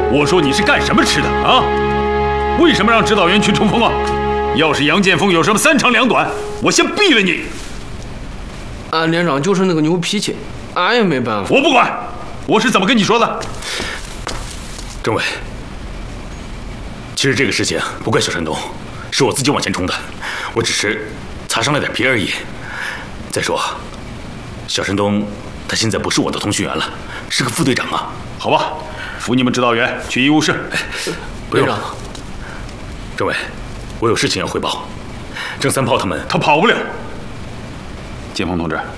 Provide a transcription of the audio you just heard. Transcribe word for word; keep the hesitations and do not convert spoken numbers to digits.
我说你是干什么吃的啊？为什么让指导员去冲锋啊？要是杨建锋有什么三长两短，我先毙了你！ 俺连长就是那个牛脾气，俺也没办法。 我不管，我是怎么跟你说的？ 政委，其实这个事情不怪小山东，是我自己往前冲的，我只是擦伤了点皮而已。再说，小山东他现在不是我的通讯员了，是个副队长啊。 好吧，扶你们指导员去医务室。 不用了，政委，我有事情要汇报。郑三炮他们， 他跑不了。建锋同志，